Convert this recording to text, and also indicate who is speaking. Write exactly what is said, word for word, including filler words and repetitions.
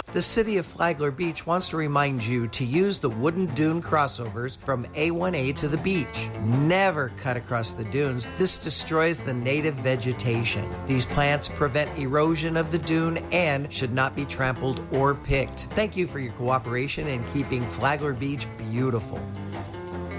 Speaker 1: The city of Flagler Beach wants to remind you to use the wooden dune crossovers from A one A to the beach. Never cut across the dunes. This destroys the native vegetation. These plants prevent erosion of the dune and should not be trampled or picked. Thank you for your cooperation in keeping Flagler Beach beautiful.